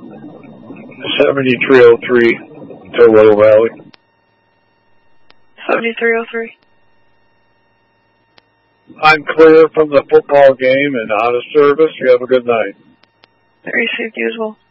7303 to Willow Valley. 7303. I'm clear from the football game and out of service. You have a good night. Received, you as well.